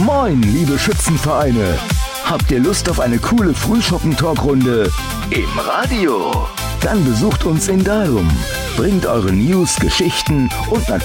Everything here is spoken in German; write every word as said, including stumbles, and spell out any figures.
Moin, liebe Schützenvereine! Habt ihr Lust auf eine coole Frühschoppen-Talkrunde im Radio? Dann besucht uns in Dalum. Bringt eure News, Geschichten und natürlich